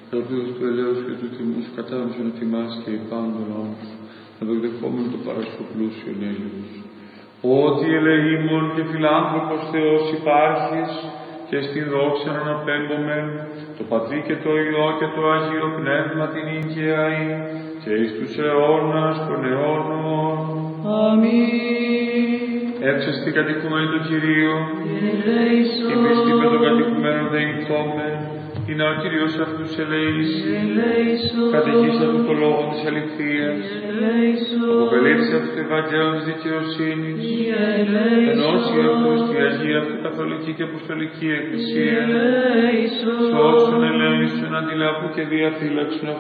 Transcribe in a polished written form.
Ραπίδος του ελέους και του τιμούς κατάμεσον ετοιμάς και υπάντων όμως, ευεκδεχόμενο το παρασκο πλούσιον έλεος. Ότι ελεήμων και φιλάνθρωπος Θεός υπάρχεις και στην δόξα να αναπέμπουμε το Πατρί και το Υιό και το Αγίο Πνεύμα την οικιαή και εις τους αιώνας των αιώνων. Αμήν. Έψαστη κατοικούμενη το Κυρίο, η πίστη με τον κατοικουμένο δεηθώμε, είναι ο Κύριος αυτούς ελεήσει, κατοικήσα του το λόγο της αληθείας, αποκαλύψει αυτού το Ευαγγέλιο της δικαιοσύνης, ενώσει αυτούς τη Αγία αυτού καθολική και αποστολική Εκκλησία, σώσον ελέησον αντιλαβού και διαφύλαξον